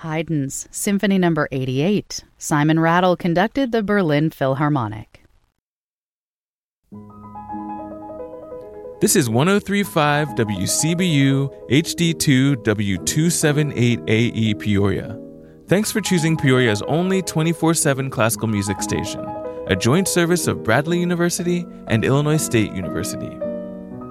Haydn's Symphony No. 88. Simon Rattle conducted the Berlin Philharmonic. This is 103.5 WCBU HD2 W278AE Peoria. Thanks for choosing Peoria's only 24/7 classical music station, a joint service of Bradley University and Illinois State University.